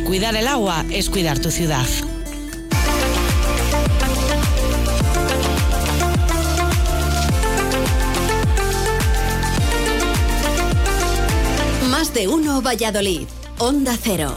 cuidar el agua es cuidar tu ciudad. Más de uno Valladolid. Onda Cero.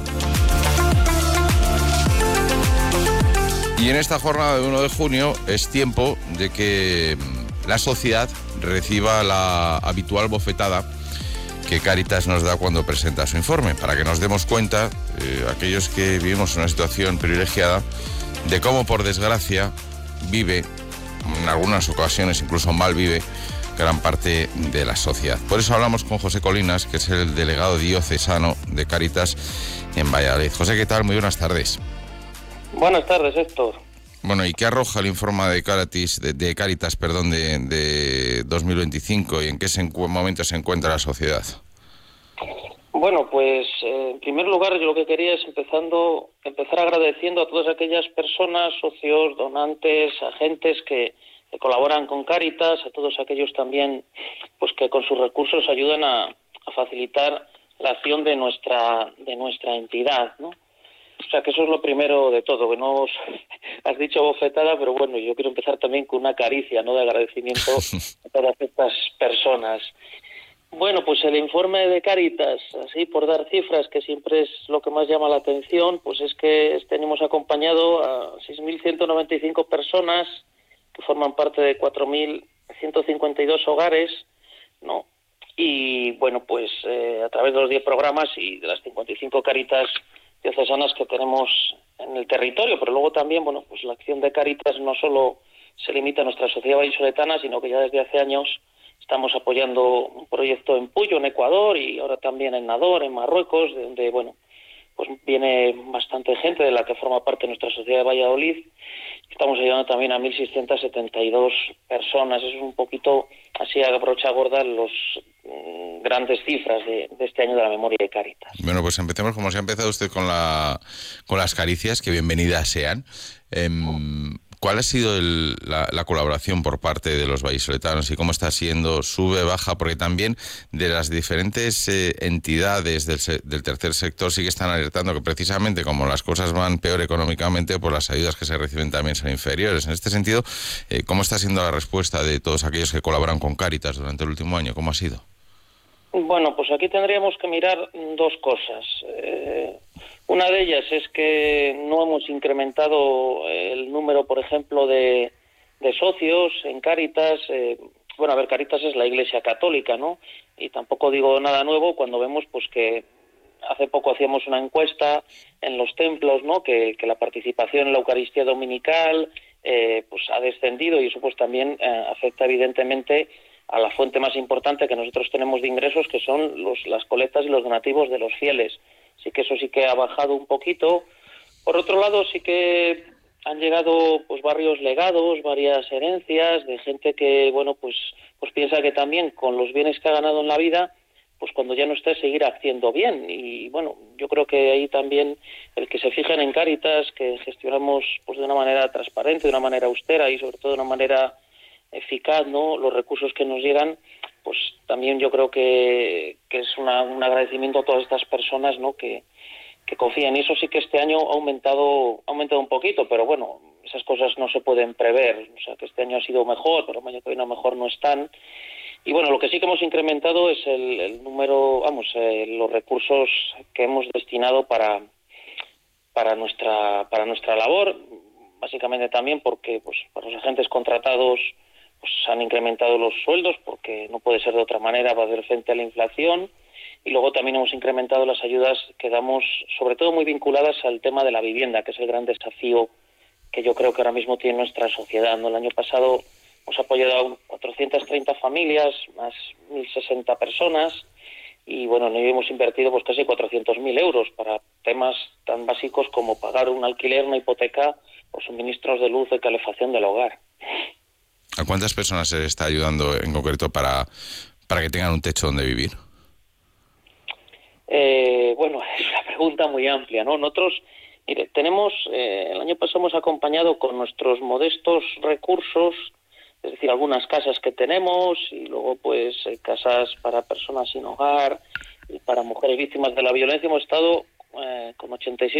Y en esta jornada de 1 de junio es tiempo de que la sociedad reciba la habitual bofetada que Cáritas nos da cuando presenta su informe, para que nos demos cuenta, aquellos que vivimos una situación privilegiada, de cómo por desgracia vive, en algunas ocasiones incluso mal vive, gran parte de la sociedad. Por eso hablamos con José Colinas, que es el delegado diocesano de Cáritas en Valladolid. José, ¿qué tal? Muy buenas tardes. Buenas tardes, Héctor. Bueno, ¿y qué arroja el informe de Cáritas, de 2025 y en qué momento se encuentra la sociedad? Bueno, pues en primer lugar yo lo que quería es empezar agradeciendo a todas aquellas personas, socios, donantes, agentes que colaboran con Cáritas, a todos aquellos también pues que con sus recursos ayudan a facilitar la acción de nuestra entidad, ¿no? O sea, que eso es lo primero de todo, que no has dicho bofetada, pero bueno, yo quiero empezar también con una caricia, ¿no?, de agradecimiento a todas estas personas. Bueno, pues el informe de Cáritas, así por dar cifras, que siempre es lo que más llama la atención, pues es que este año hemos acompañado a 6.195 personas que forman parte de 4.152 hogares, ¿no? Y bueno, pues a través de los 10 programas y de las 55 Cáritas diocesanas que tenemos en el territorio, pero luego también, bueno, pues la acción de Cáritas no solo se limita a nuestra sociedad vallisoletana, sino que ya desde hace años estamos apoyando un proyecto en Puyo, en Ecuador, y ahora también en Nador, en Marruecos, de donde, bueno, pues viene bastante gente de la que forma parte de nuestra sociedad de Valladolid. Estamos ayudando también a 1.672 personas. Eso es un poquito, así a brocha gorda, los grandes cifras de este año de la memoria de Cáritas. Bueno, pues empecemos como se ha empezado usted con las caricias, que bienvenidas sean. ¿Cuál ha sido la colaboración por parte de los vallisoletanos y cómo está siendo? ¿Sube, baja? Porque también de las diferentes entidades del tercer sector sí que están alertando que precisamente como las cosas van peor económicamente, pues las ayudas que se reciben también son inferiores. En este sentido, ¿cómo está siendo la respuesta de todos aquellos que colaboran con Cáritas durante el último año? ¿Cómo ha sido? Bueno, pues aquí tendríamos que mirar dos cosas. Una de ellas es que no hemos incrementado el número, por ejemplo, de socios en Cáritas. Bueno, a ver, Cáritas es la Iglesia Católica, ¿no? Y tampoco digo nada nuevo cuando vemos pues que hace poco hacíamos una encuesta en los templos, ¿no?, que la participación en la Eucaristía Dominical pues ha descendido, y eso pues también afecta evidentemente a la fuente más importante que nosotros tenemos de ingresos, que son las colectas y los donativos de los fieles. Así que eso sí que ha bajado un poquito. Por otro lado, sí que han llegado pues varios legados, varias herencias de gente que, bueno, pues piensa que también con los bienes que ha ganado en la vida, pues cuando ya no esté seguir haciendo bien. Y bueno, yo creo que ahí también el que se fijen en Cáritas, que gestionamos pues de una manera transparente, de una manera austera y sobre todo de una manera eficaz, ¿no?, los recursos que nos llegan, pues también yo creo que es un agradecimiento a todas estas personas, ¿no?, que confían. Y eso sí que este año ha aumentado un poquito, pero bueno, esas cosas no se pueden prever. O sea, que este año ha sido mejor, pero el año que viene a lo mejor no están. Y bueno, lo que sí que hemos incrementado es el número, los recursos que hemos destinado para nuestra labor, básicamente también porque pues para los agentes contratados pues han incrementado los sueldos, porque no puede ser de otra manera para hacer frente a la inflación. Y luego también hemos incrementado las ayudas que damos, sobre todo muy vinculadas al tema de la vivienda, que es el gran desafío que yo creo que ahora mismo tiene nuestra sociedad, ¿no? El año pasado hemos apoyado a 430 familias, más 1.060 personas, y bueno, en ello hemos invertido pues casi 400.000 euros para temas tan básicos como pagar un alquiler, una hipoteca o suministros de luz, de calefacción del hogar. ¿A cuántas personas se está ayudando en concreto para que tengan un techo donde vivir? Bueno, es una pregunta muy amplia, ¿no? Nosotros, mire, tenemos, el año pasado hemos acompañado con nuestros modestos recursos, es decir, algunas casas que tenemos, y luego pues casas para personas sin hogar y para mujeres víctimas de la violencia. Hemos estado con 86